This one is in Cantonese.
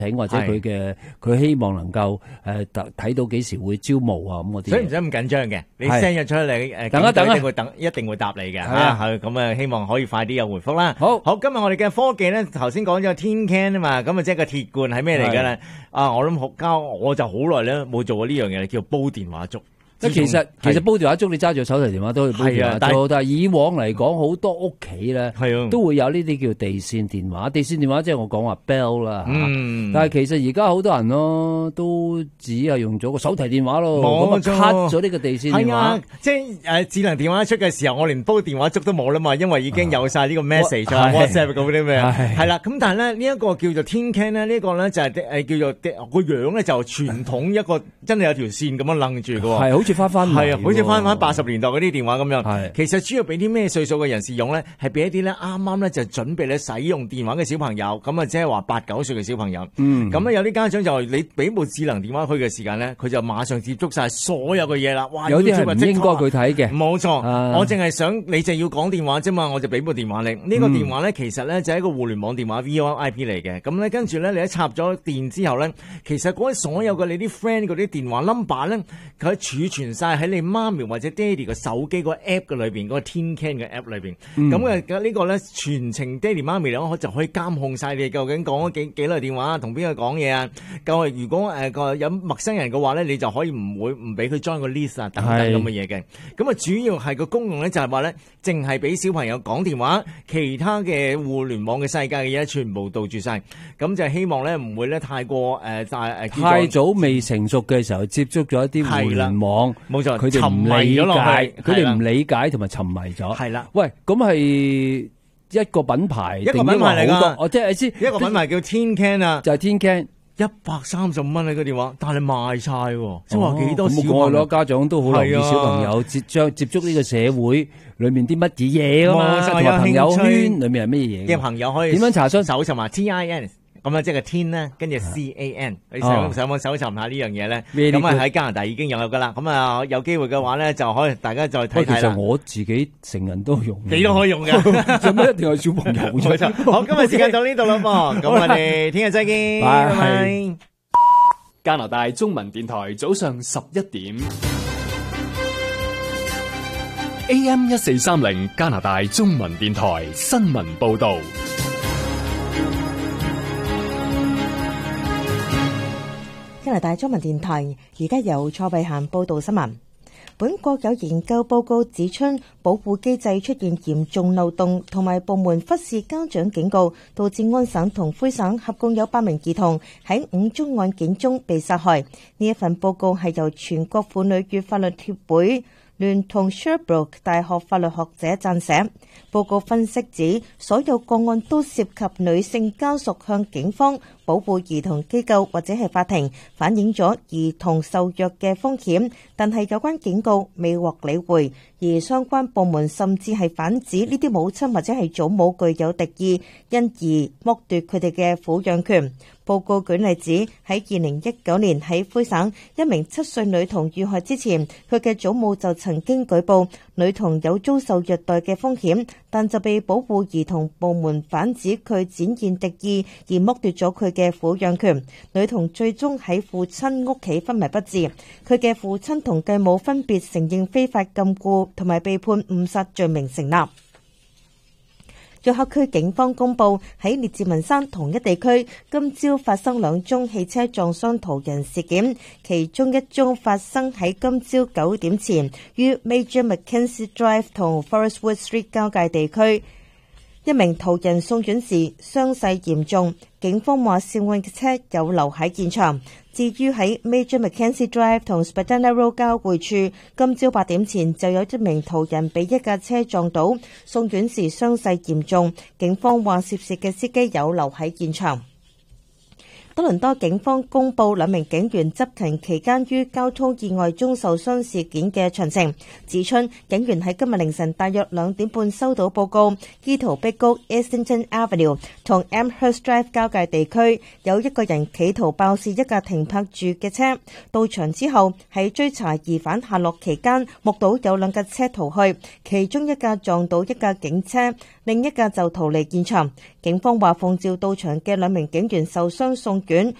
或者佢希望能夠睇到幾時會招募啊咁嗰啲。 所以唔使咁緊張嘅，你 send 咗出嚟等一定會答你嘅嚇。咁啊，希望可以快啲有回覆啦。好，今日我哋嘅科技咧，頭先講咗 Tin Can 啊嘛，咁啊即係個鐵罐係咩嚟嘅咧？我諗我就好耐咧冇做過呢樣嘢，叫煲電話粥。 其實煲電話粥你揸住手提電話都可以煲電話粥，但係以往嚟講好多屋企咧都會有呢啲叫地線電話。地線電話即係我講話 Bell 啦，但係其實而家好多人咯都只係用咗個手提電話咯，咁啊 cut 咗呢個地線電話。 即係智能電話出嘅時候，我連煲電話粥都冇啦嘛，因為已經有晒呢個 message、WhatsApp 嗰啲咩係啦。咁但係咧呢一個叫做 Tin Can 咧，呢個咧就係叫做個樣咧就傳統一個真係有條線咁樣楞住嘅喎，好似翻好似翻80年代嗰啲電話咁樣。其實主要俾啲咩歲數嘅人士用咧，係俾一啲咧啱啱咧就準備咧使用電話嘅小朋友，咁啊即係話8、9歲嘅小朋友。咁咧有啲家長就你俾部智能電話佢嘅時間咧，佢就馬上接觸晒所有嘅嘢啦。哇！ 有啲係唔應該佢睇嘅。 冇錯，我淨係想你就要講電話啫嘛，我就俾部電話你。呢個電話咧其實咧就係一個互聯網電話 VoIP 嚟嘅。咁咧跟住咧你一插咗電之後咧，其實嗰啲所有嘅你啲 friend 嗰啲電話 number 咧，佢儲存晒喺你媽咪或者爹哋個手機個 app 嘅裏邊，嗰個 Tin Can 嘅 app 裏邊。咁嘅呢個咧全程爹哋媽咪兩個就可以監控晒你究竟講咗幾耐電話，同邊個講嘢啊。咁如果有陌生人嘅話咧，你就可以唔俾佢 join 個 list 啊等等咁嘅嘢嘅。咁啊主要係個功用咧就係話咧，淨係俾小朋友講電話，其他嘅互聯網嘅世界嘅嘢全部杜絕晒。咁就希望咧唔會咧太過太早未成熟嘅時候接觸咗一啲互聯網， 冇錯， 佢哋唔理解，佢哋唔理解同埋沉迷咗。係啦，喂，咁係一個品牌， 一個品牌嚟噶。 我即係知一個品牌叫 Tin Can 啊， 就係 Tin Can。 135蚊呢個電話，但係賣晒喎，即係話幾多小朋友？ 家長都好留意小朋友接觸呢個社會裏面啲乜嘢嘢噶嘛，同埋朋友圈裏面係乜嘢嘅朋友可以點樣查詢？ 搜尋下 TIN。咁啊，即係 Tin 咧，跟住 CAN，你上網搜尋下呢樣嘢咧，咁啊喺加拿大已經有噶啦。咁啊有機會嘅話咧，就可以大家再睇睇啦。 其實我自己成人都用， 你都可以用嘅， 做咩一定係小朋友？ 冇錯。好，今日時間到呢度啦噃，咁我哋聽日再見，拜拜。 加拿大中文電台早上11點 AM1430 加拿大中文電台新聞報道。 加拿大中文電台而家由蔡慧嫻報道新聞。本國有研究報告指出，保護機制出現嚴重漏洞，同埋部門忽視家長警告，導致安省同魁省合共有8名兒童喺5宗案件中被殺害。呢一份報告係由全國婦女與法律協會聯同 Sherbrooke 大學法律學者撰寫。報告分析指，所有個案都涉及女性家屬向警方、保護兒童機構或者係法庭反映咗兒童受虐嘅風險，但係有關警告未獲理會，而相關部門甚至係反指呢啲母親或者係祖母具有敵意，因而剝奪佢哋嘅撫養權。報告舉例子，喺2019年喺魁省，一名7歲女童遇害之前，佢嘅祖母就曾經舉報女童有遭受虐待嘅風險，但就被保護兒童部門反指佢展現敵意，而剝奪咗佢嘅撫養權。女童最終喺父親屋企昏迷不治，佢嘅父親同繼母分別承認非法禁錮同埋被判誤殺罪名成立。約克區警方公布喺列治文山同一地區今朝發生2宗汽車撞傷途人事件，其中一宗發生喺今朝9點前於 Major Mackenzie Drive 同 Forestwood Street 交界地區。一名途人送院時傷勢嚴重，警方話涉案嘅車有留喺現場。至於喺 Major Mackenzie Drive 同 Spadina Road 交匯處，今朝8點前就有一名途人被一架車撞倒，送院時傷勢嚴重。警方話涉事嘅司機有留喺現場。多倫多警方公布2名警員執勤期間於交通意外中受傷事件嘅詳情，指出警員喺今日凌晨大約2點半收到報告，基圖碧谷 Islington Avenue 同 Amherst Drive 交界地區有一個人企圖爆竊一架停泊住嘅車。到場之後，喺追查疑犯下落期間，目睹有2架車逃去，其中一架撞到一架警車，另一架就逃離現場。警方話奉召到場嘅2名警員受傷送卷